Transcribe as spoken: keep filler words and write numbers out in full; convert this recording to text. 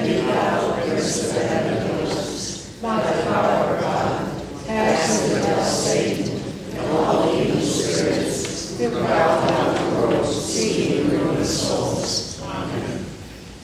do thou, prince of the heavenly hosts, by the power of